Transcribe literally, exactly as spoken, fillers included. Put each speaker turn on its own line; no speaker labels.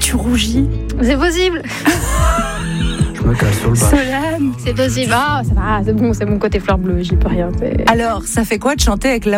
tu rougis.
C'est possible.
Je me cale sur le bas.
Solane.
C'est possible. Ah, ça va, c'est bon, c'est mon côté fleur bleue, j'y peux rien. C'est...
Alors, ça fait quoi de chanter avec l'amoureux ?